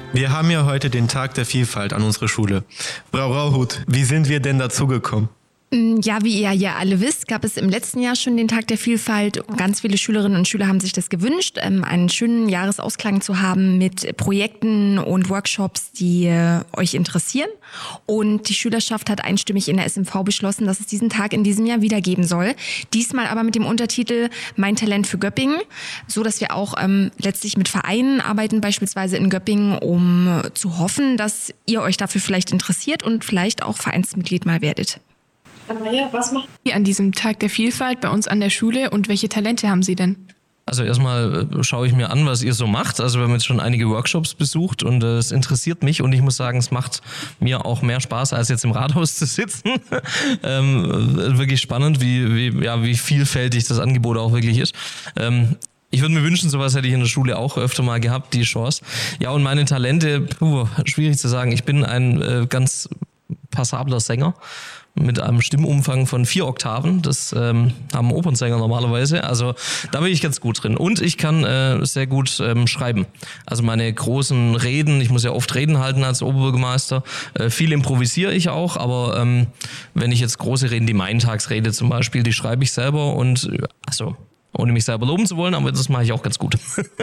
Wir haben ja heute den Tag der Vielfalt an unserer Schule. Frau Rauhut, wie sind wir denn dazu gekommen? Ja, wie ihr ja alle wisst, gab es im letzten Jahr schon den Tag der Vielfalt. Ganz viele Schülerinnen und Schüler haben sich das gewünscht, einen schönen Jahresausklang zu haben mit Projekten und Workshops, die euch interessieren. Und die Schülerschaft hat einstimmig in der SMV beschlossen, dass es diesen Tag in diesem Jahr wieder geben soll. Diesmal aber mit dem Untertitel Mein Talent für Göppingen, so dass wir auch letztlich mit Vereinen arbeiten, beispielsweise in Göppingen, um zu hoffen, dass ihr euch dafür vielleicht interessiert und vielleicht auch Vereinsmitglied mal werdet. Maria, was macht ihr an diesem Tag der Vielfalt bei uns an der Schule und welche Talente haben Sie denn? Also erstmal schaue ich mir an, was ihr so macht. Also wir haben jetzt schon einige Workshops besucht und es interessiert mich und ich muss sagen, es macht mir auch mehr Spaß, als jetzt im Rathaus zu sitzen. Wirklich spannend, wie vielfältig das Angebot auch wirklich ist. Ich würde mir wünschen, sowas hätte ich in der Schule auch öfter mal gehabt, die Chance. Ja, und meine Talente, schwierig zu sagen. Ich bin ein ganz passabler Sänger mit einem Stimmumfang von 4 Oktaven. Das haben Opernsänger normalerweise. Also da bin ich ganz gut drin. Und ich kann sehr gut schreiben. Also meine großen Reden, ich muss ja oft Reden halten als Oberbürgermeister. Viel improvisiere ich auch, aber wenn ich jetzt große Reden, die Main-Tagsrede zum Beispiel, die schreibe ich selber und also ohne mich selber loben zu wollen, aber das mache ich auch ganz gut.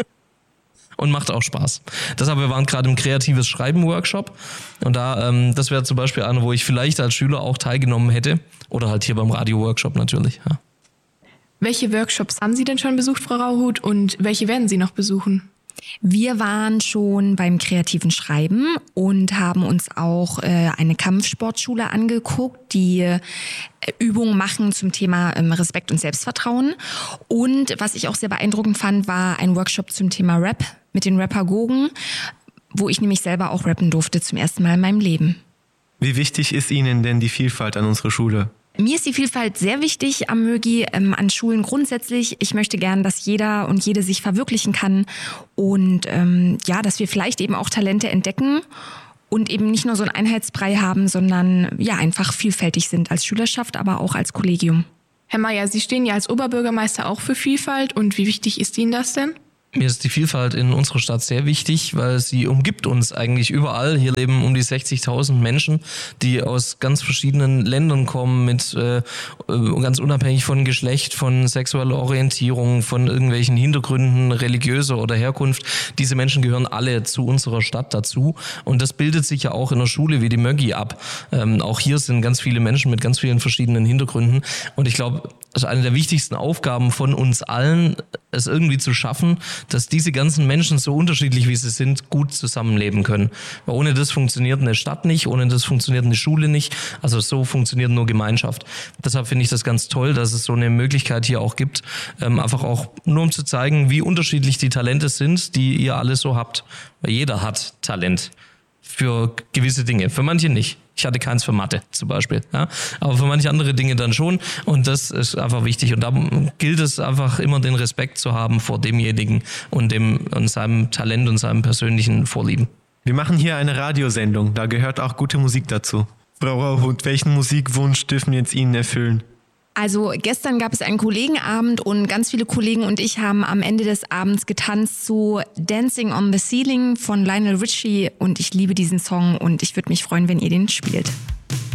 Und macht auch Spaß. Deshalb, wir waren gerade im kreatives Schreiben-Workshop und da, das wäre zum Beispiel einer, wo ich vielleicht als Schüler auch teilgenommen hätte oder halt hier beim Radio-Workshop natürlich. Ja. Welche Workshops haben Sie denn schon besucht, Frau Rauhut, und welche werden Sie noch besuchen? Wir waren schon beim kreativen Schreiben und haben uns auch eine Kampfsportschule angeguckt, die Übungen machen zum Thema Respekt und Selbstvertrauen. Und was ich auch sehr beeindruckend fand, war ein Workshop zum Thema Rap mit den Rappagogen, wo ich nämlich selber auch rappen durfte zum ersten Mal in meinem Leben. Wie wichtig ist Ihnen denn die Vielfalt an unserer Schule? Mir ist die Vielfalt sehr wichtig am Mögi, an Schulen grundsätzlich. Ich möchte gern, dass jeder und jede sich verwirklichen kann und dass wir vielleicht eben auch Talente entdecken und eben nicht nur so einen Einheitsbrei haben, sondern ja einfach vielfältig sind als Schülerschaft, aber auch als Kollegium. Herr Mayer, Sie stehen ja als Oberbürgermeister auch für Vielfalt und wie wichtig ist Ihnen das denn? Mir ist die Vielfalt in unserer Stadt sehr wichtig, weil sie umgibt uns eigentlich überall. Hier leben um die 60.000 Menschen, die aus ganz verschiedenen Ländern kommen, mit ganz unabhängig von Geschlecht, von sexueller Orientierung, von irgendwelchen Hintergründen, religiöser oder Herkunft. Diese Menschen gehören alle zu unserer Stadt dazu und das bildet sich ja auch in der Schule wie die Mögi ab. Auch hier sind ganz viele Menschen mit ganz vielen verschiedenen Hintergründen und ich glaube, das ist eine der wichtigsten Aufgaben von uns allen, es irgendwie zu schaffen, dass diese ganzen Menschen, so unterschiedlich wie sie sind, gut zusammenleben können. Weil ohne das funktioniert eine Stadt nicht, ohne das funktioniert eine Schule nicht. Also so funktioniert nur Gemeinschaft. Deshalb finde ich das ganz toll, dass es so eine Möglichkeit hier auch gibt, einfach auch nur um zu zeigen, wie unterschiedlich die Talente sind, die ihr alle so habt. Weil jeder hat Talent für gewisse Dinge, für manche nicht. Ich hatte keins für Mathe zum Beispiel, ja? Aber für manche andere Dinge dann schon und das ist einfach wichtig und da gilt es einfach immer den Respekt zu haben vor demjenigen und seinem Talent und seinem persönlichen Vorlieben. Wir machen hier eine Radiosendung, da gehört auch gute Musik dazu. Frau Rauhut, welchen Musikwunsch dürfen wir jetzt Ihnen erfüllen? Also gestern gab es einen Kollegenabend und ganz viele Kollegen und ich haben am Ende des Abends getanzt zu Dancing on the Ceiling von Lionel Richie und ich liebe diesen Song und ich würde mich freuen, wenn ihr den spielt.